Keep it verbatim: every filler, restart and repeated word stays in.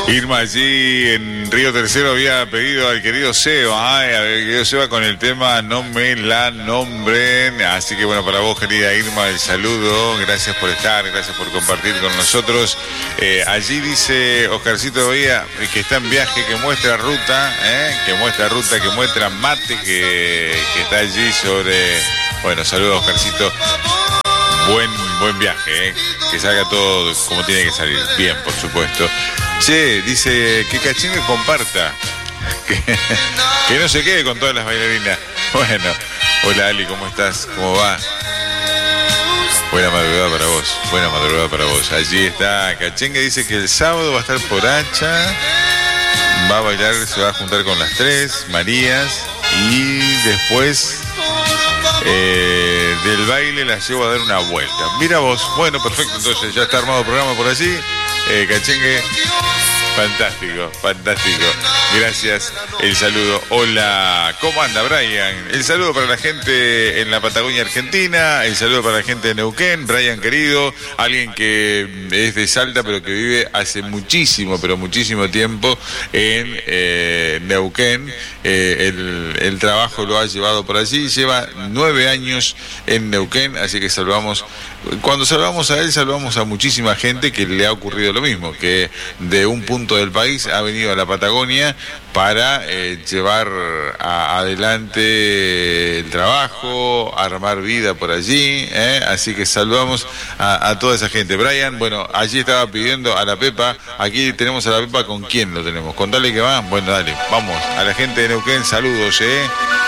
Irma allí en Río Tercero había pedido al querido Seba, ¿eh? al querido Seba con el tema No me la nombren. Así que bueno, para vos, querida Irma, el saludo. Gracias por estar, gracias por compartir con nosotros. Eh, allí dice Oscarcito Bahía que está en viaje, que muestra ruta, ¿eh? que muestra ruta, que muestra mate, que, que está allí sobre... Bueno, saludos, Oscarcito. Buen, buen viaje, ¿eh? Que salga todo como tiene que salir. Bien, por supuesto. Che, dice que Cachengue comparta. Que, que no se quede con todas las bailarinas. Bueno, hola Ali, ¿cómo estás? ¿Cómo va? Buena madrugada para vos. Buena madrugada para vos. Allí está Cachengue, dice que el sábado va a estar por Hacha. Va a bailar, se va a juntar con las tres Marías. Y después... Eh, del baile la llevo a dar una vuelta. Mira vos, bueno, perfecto, entonces ya está armado el programa por allí. eh, Cachengue, fantástico, fantástico. Gracias, el saludo. Hola, ¿cómo anda Brian? El saludo para la gente en la Patagonia Argentina, el saludo para la gente de Neuquén. Brian querido, alguien que es de Salta pero que vive hace muchísimo, pero muchísimo tiempo en eh, Neuquén. eh, el, el trabajo lo ha llevado por allí, lleva nueve años en Neuquén, así que saludamos. Cuando saludamos a él, saludamos a muchísima gente que le ha ocurrido lo mismo, que de un punto del país ha venido a la Patagonia para eh, llevar a, adelante el trabajo, armar vida por allí, ¿eh? Así que saludamos a, a toda esa gente. Brian, bueno, allí estaba pidiendo a la Pepa, aquí tenemos a la Pepa, ¿con quién lo tenemos? Contale que va, bueno, dale, vamos, a la gente de Neuquén, saludos, ¿eh?